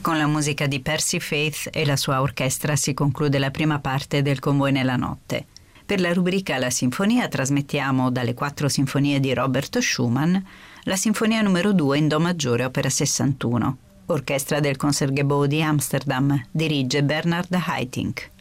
Con la musica di Percy Faith e la sua orchestra si conclude la prima parte del Convoi nella notte. Per la rubrica La Sinfonia trasmettiamo dalle 4 sinfonie di Robert Schumann la Sinfonia numero 2 in Do maggiore, opera 61. Orchestra del Concertgebouw di Amsterdam, dirige Bernard Haitink.